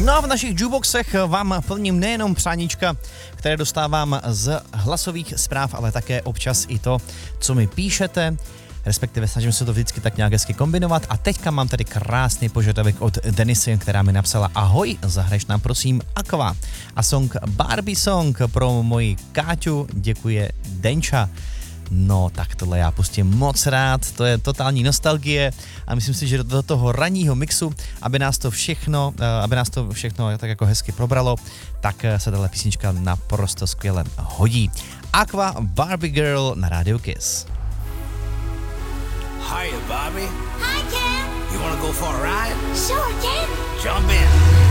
No a v našich jukeboxech vám plním nejenom přáníčka, které dostávám z hlasových zpráv, ale také občas i to, co mi píšete, respektive snažím se to vždycky tak nějak hezky kombinovat. A teďka mám tady krásný požadavek od Denisy, která mi napsala: ahoj, zahraješ nám prosím Aqua a song Barbie Song pro moji Káťu, děkuje Denča. No, tak tohle já pustím moc rád, to je totální nostalgie a myslím si, že do toho ranního mixu, aby nás to všechno tak jako hezky probralo, tak se tahle písnička naprosto skvěle hodí. Aqua, Barbie Girl na Radio Kiss. Hiya, Barbie. Hi, Ken. You wanna go for a ride? Sure, Ken. Jump in.